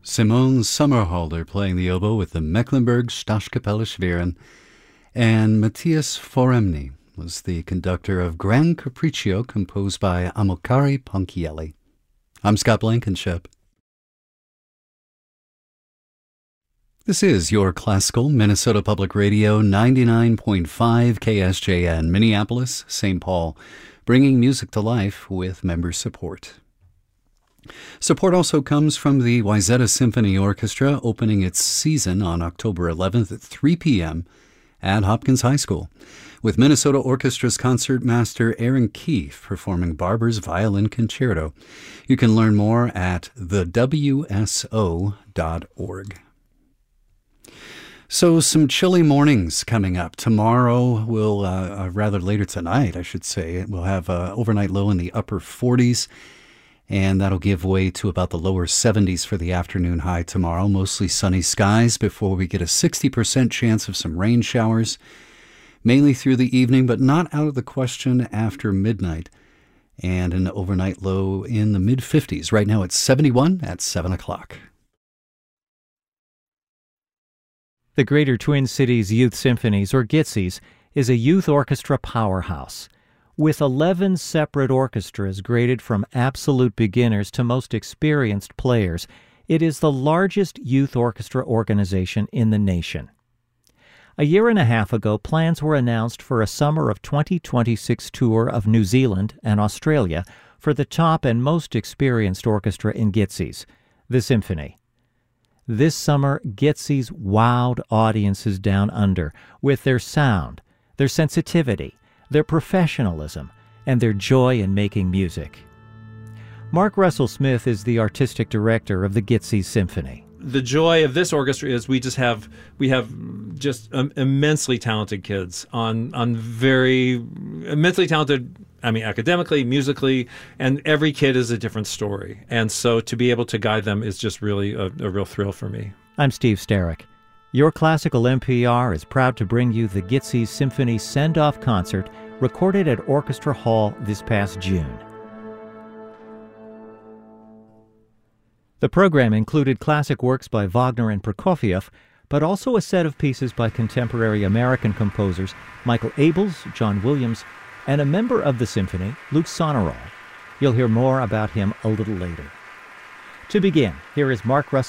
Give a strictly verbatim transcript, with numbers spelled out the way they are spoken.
Simone Sommerhalder playing the oboe with the Mecklenburg Staatskapelle Schwerin, and Matthias Foremny was the conductor of Grand Capriccio composed by Amilcare Ponchielli. I'm Scott Blankenship. This is your classical Minnesota Public Radio ninety-nine point five K S J N, Minneapolis, Saint Paul, bringing music to life with member support. Support also comes from the Wayzata Symphony Orchestra, opening its season on October eleventh at three p.m. at Hopkins High School, with Minnesota Orchestra's concertmaster Aaron Keefe performing Barber's Violin Concerto. You can learn more at the w s o dot org. So some chilly mornings coming up. Tomorrow, we'll, uh, uh, rather later tonight, I should say, we'll have an overnight low in the upper forties, and that'll give way to about the lower seventies for the afternoon high tomorrow. Mostly sunny skies before we get a sixty percent chance of some rain showers, mainly through the evening, but not out of the question after midnight, and an overnight low in the mid-fifties. Right now it's seventy-one at seven o'clock. The Greater Twin Cities Youth Symphonies, or GYTSYs, is a youth orchestra powerhouse. With eleven separate orchestras graded from absolute beginners to most experienced players, it is the largest youth orchestra organization in the nation. A year and a half ago, plans were announced for a summer of twenty twenty-six tour of New Zealand and Australia for the top and most experienced orchestra in GYTSYs, the Symphony. This summer, GYTSYs wowed audiences down under with their sound, their sensitivity, their professionalism, and their joy in making music. Mark Russell Smith is the artistic director of the GYTSYs Symphony. The joy of this orchestra is we just have we have just um, immensely talented kids on on very immensely talented. I mean, academically, musically, and every kid is a different story. And so to be able to guide them is just really a, a real thrill for me. I'm Steve Starrick. Your Classical N P R is proud to bring you the GYTSYs Symphony Send-Off Concert recorded at Orchestra Hall this past June. The program included classic works by Wagner and Prokofiev, but also a set of pieces by contemporary American composers Michael Abels, John Williams, and a member of the symphony, Luke Sonerall. You'll hear more about him a little later. To begin, here is Mark Russell